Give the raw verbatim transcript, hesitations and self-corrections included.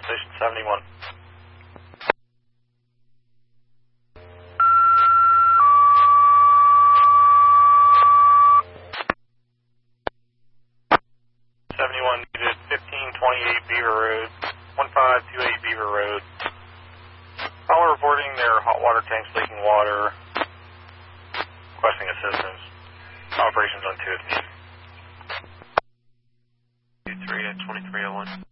Station seventy-one. seventy-one needed fifteen twenty-eight Beaver Road, one five two eight Beaver Road. Caller reporting their hot water tanks leaking water, requesting assistance. Operations on two if needed. two three at twenty-three oh one.